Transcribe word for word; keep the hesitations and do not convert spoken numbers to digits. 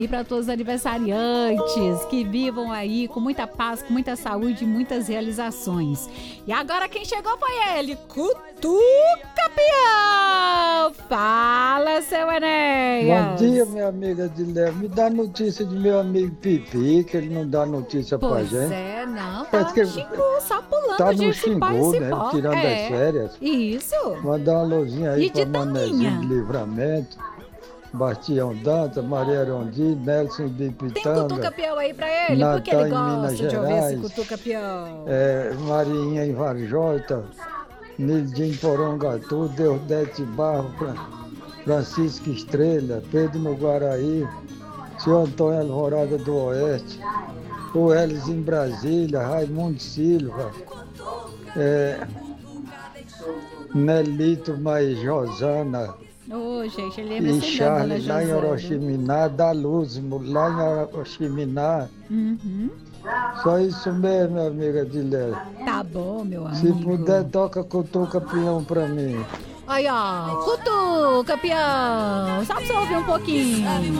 E para todos os aniversariantes que vivam aí com muita paz, com muita saúde e muitas realizações. E agora quem chegou foi ele, Cutuca Peão! Fala, seu Enéas! Bom dia, minha amiga de Léo. Me dá notícia de meu amigo Pipi, que ele não dá notícia pois pra gente. Pois é, não, tá Parece que no Xingu, só pulando tá de no cipó em Xingu, né? cipó. Tirando é. as férias. Isso. Mandar uma luzinha aí E pra de Manezinho de Livramento, Bastião Dantas, Maria Arondi, Nelson de Pitanga. Tem Cutuca Peão aí pra ele? Natal, Porque ele em Minas gosta de ouvir esse Gerais. Cutuca Peão. É, Marinha em Varjota, Nildim Porongatu, Deodete Barro, Fra- Francisco Estrela, Pedro no Guaraí, Senhor Antônio Alvorada do Oeste, o Elis em Brasília, Raimundo Silva, é, Nelito Mais Rosana Ô, oh, gente, ele lembra e sempre da dona Charles lá em Josana. Orochiminá, da Luz lá em Orochiminá. Uhum. Só isso mesmo, minha amiga de Léo. Tá bom, meu amigo. Se puder, toca Cutuca Peão pra mim. Aí, ó, Cutuca Peão. Só pra você ouvir um pouquinho.